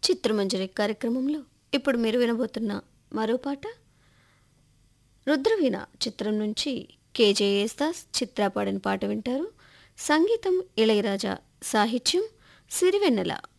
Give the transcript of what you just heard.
చిత్రమంజరి కార్యక్రమంలో ఇప్పుడు మీరు వినబోతున్న మరో పాట రుద్రవీణ చిత్రం నుంచి కేజే యేసుదాస్ చిత్ర పాడిన పాట వింటారు. సంగీతం ఇళయరాజా, సాహిత్యం సిరివెన్నెల.